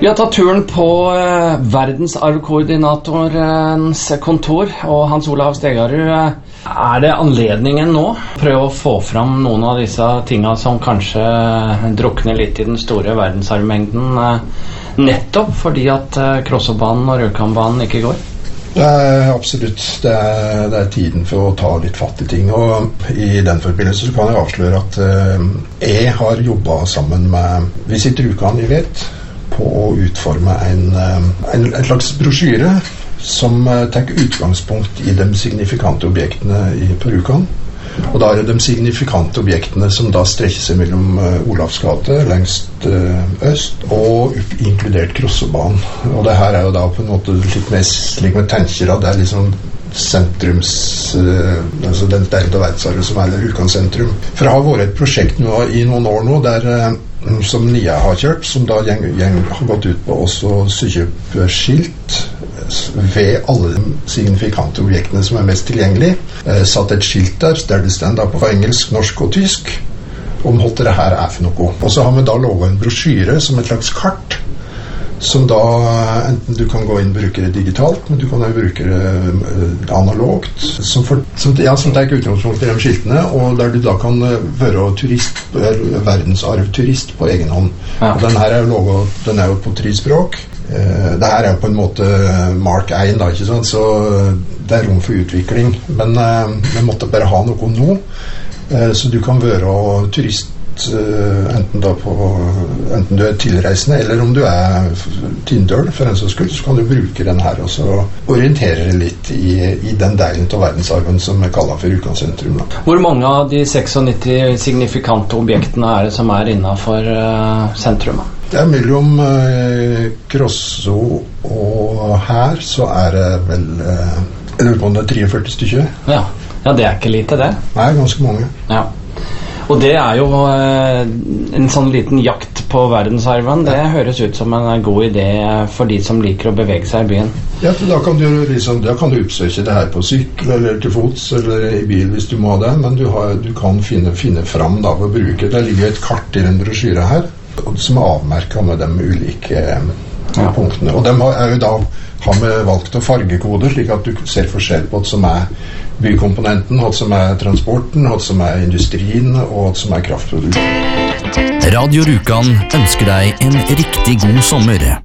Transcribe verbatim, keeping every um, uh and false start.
Vi har tatt turen på eh, verdensarvkoordinatorens kontor, og Hans Olav Stegarud, eh, er det anledningen nå? Prøve å få fram noen av disse tingene som kanskje drukner litt i den store verdensarvmengden, eh, nettopp fordi at eh, Krossobanen og Rjukanbanen ikke går? Det er absolutt. Det er, det er tiden for å ta litt fatt i ting. Og i den forbindelse så kan jeg avsløre at uh, jeg har jobbet sammen med Visit Rjukan, jeg vet, på å utforme en, uh, en, en slags brosjyre som uh, tar utgangspunkt i de signifikante objektene i, på Rjukan. Og da er det de signifikante objektene som da strekker seg mellom uh, Olavs gate lengst uh, øst og inkludert Krossobanen. Og det her er jo da på en måte litt mer slik med tenker at det er liksom sentrums uh, altså den delen av verdensarven som er Rjukan sentrum. For det har vært et prosjekt nå i noen år nå der uh, som N I A har kjørt, som da gjeng, gjeng har gått ut på også sykjøpe skilt ved alle de signifikante objektene som er mest tilgjengelig. Eh, satt et skilt der, der det stender på engelsk, norsk og tysk, om alt det her er for noe. Og så har vi da lovet en brosjyre som et slags kart, som da enten du kan gå inn og bruke det digitalt, men du kan jo bruke det analogt, som, for, som, ja, som tar utgangspunkt i de skiltene, og der du da kan være turist, verdensarvturist på egen hånd. Ja. Og den her er jo lovet, den er jo på tre språk. Uh, det her er jo på en måte Mark én da, ikke sant? Så det er rom for utvikling, men uh, vi måtte bare ha noe nå, uh, så du kan være turist uh, enten da på enten du er tilreisende eller om du er tindøl for en sånn skyld, så kan du bruke den her og så orientere deg litt i, i den delen av verdensarven som vi kaller for Rjukan sentrum da. Hvor mange av de nittioseksognitti signifikante objektene er det som er innenfor uh, sentrum? Det er mellom eh, Krosso og her, så er det vel eh, jeg lurer på om det er treogførti stykker. Ja. ja, det er ikke lite det. Nei, ganske mange. Ja. Og det er jo eh, en sånn liten jakt på verdensarven. Det ja. høres ut som en god idé for de som liker å bevege seg i byen. Ja, da kan du, liksom, da kan du oppsøke det her på sykkel eller til fots eller i bil hvis du må det, men du, har, du kan finne, finne fram da ved å bruke. Det ligger et kart i den brosjyren her, som er avmerket med de ulike eh, ja. punktene. Og de har, er jo da, har vi valgt å fargekode, slik at du ser forskjell på hva som er bykomponenten, hva som er transporten, hva som er industrien, og hva som er kraftprodukt. Radio Rjukan ønsker deg en riktig god sommer.